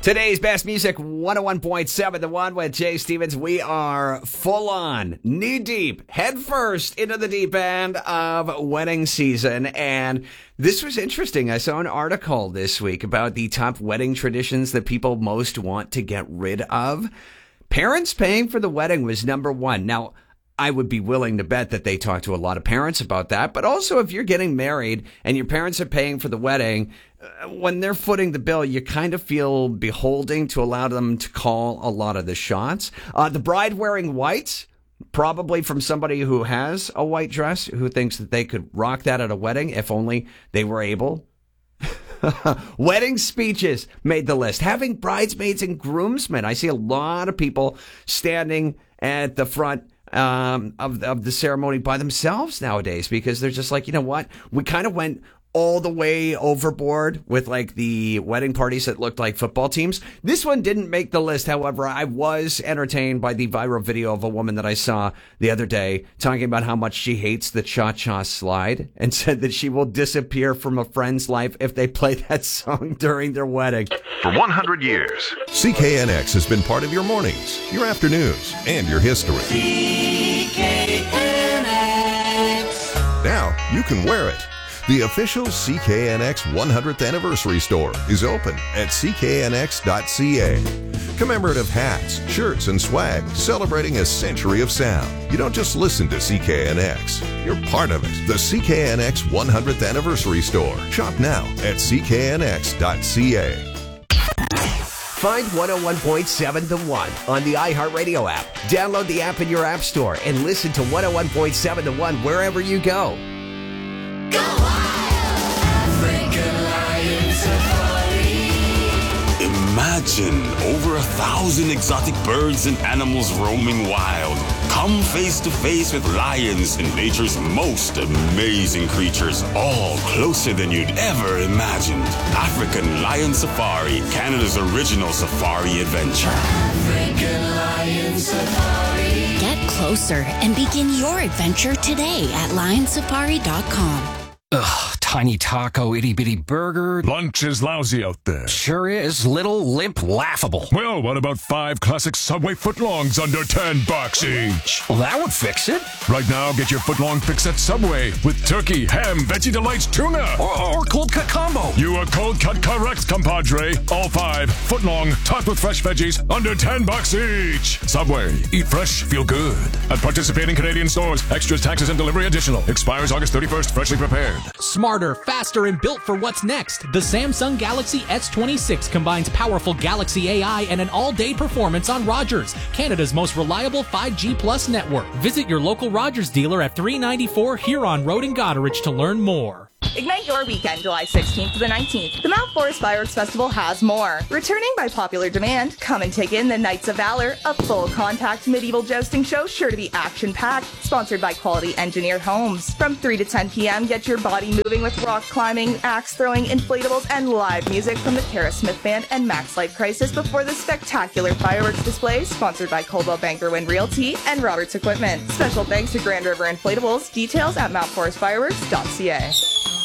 Today's best music, 101.7 The One with Jay Stevens. We are full on, knee deep, head first into the deep end of wedding season. And this was interesting. I saw an article this week about the top wedding traditions that people most want to get rid of. Parents paying for the wedding was number one. Now, I would be willing to bet that they talk to a lot of parents about that. But also, if you're getting married and your parents are paying for the wedding, when they're footing the bill, you kind of feel beholding to allow them to call a lot of the shots. The bride wearing white, probably from somebody who has a white dress, who thinks that they could rock that at a wedding if only they were able. Wedding speeches made the list. Having bridesmaids and groomsmen. I see a lot of people standing at the front of the ceremony by themselves nowadays, because they're just like, you know what? We kind of went all the way overboard with like the wedding parties that looked like football teams. This one didn't make the list. However, I was entertained by the viral video of a woman that I saw the other day talking about how much she hates the cha-cha slide and said that she will disappear from a friend's life if they play that song during their wedding. For 100 years, CKNX has been part of your mornings, your afternoons, and your history. CKNX. Now you can wear it. The official CKNX 100th anniversary store is open at cknx.ca. Commemorative hats, shirts, and swag celebrating a century of sound. You don't just listen to CKNX, you're part of it. The CKNX 100th anniversary store. Shop now at cknx.ca. Find 101.7 The One on the iHeartRadio app. Download the app in your app store and listen to 101.7 The One wherever you go. Go wild! African Lion Safari. Imagine over 1,000 exotic birds and animals roaming wild. Come face to face with lions and nature's most amazing creatures, all closer than you'd ever imagined. African Lion Safari, Canada's original safari adventure. African Lion Safari. Get closer and begin your adventure today at lionsafari.com. Ugh, tiny taco, itty-bitty burger. Lunch is lousy out there. Sure is. Little, limp, laughable. Well, what about 5 classic Subway footlongs under $10 each? Well, that would fix it. Right now, get your footlong fix at Subway with turkey, ham, Veggie Delights, tuna. Or cold cut combo. You are cold cut correct, compadre. All 5 footlong, topped with fresh veggies, under $10 each. Subway. Eat fresh, feel good. At participating Canadian stores, extras, taxes, and delivery additional. Expires August 31st, freshly prepared. Smarter, faster, and built for what's next. The Samsung Galaxy S26 combines powerful Galaxy AI and an all-day performance on Rogers, Canada's most reliable 5G Plus network. Visit your local Rogers dealer at 394 Huron Road in Goderich to learn more. Ignite your weekend, July 16th to the 19th. The Mount Forest Fireworks Festival has more. Returning by popular demand, come and take in the Knights of Valor, a full-contact medieval jousting show sure to be action-packed, sponsored by Quality Engineered Homes. From 3 to 10 p.m., get your body moving with rock climbing, axe throwing, inflatables, and live music from the Tara Smith Band and Max Life Crisis before the spectacular fireworks display, sponsored by Coldwell Banker Wind Realty and Roberts Equipment. Special thanks to Grand River Inflatables. Details at mountforestfireworks.ca.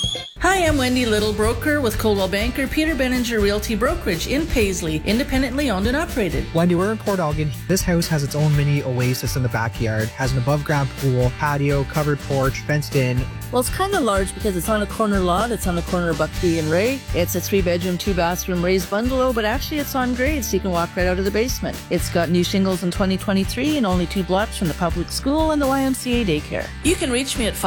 Hi, I'm Wendy Little, broker with Coldwell Banker Peter Benninger Realty Brokerage in Paisley, independently owned and operated. Wendy, we're in Port Elgin. This house has its own mini oasis in the backyard, has an above-ground pool, patio, covered porch, fenced in. Well, it's kind of large because it's on a corner lot. It's on the corner of Buckby and Ray. It's a 3-bedroom, 2-bathroom raised bungalow, but actually it's on grade, so you can walk right out of the basement. It's got new shingles in 2023 and only 2 blocks from the public school and the YMCA daycare. You can reach me at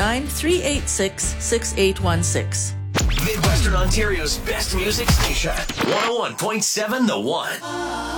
519-386-6816. Midwestern Ontario's best music station, 101.7 The One.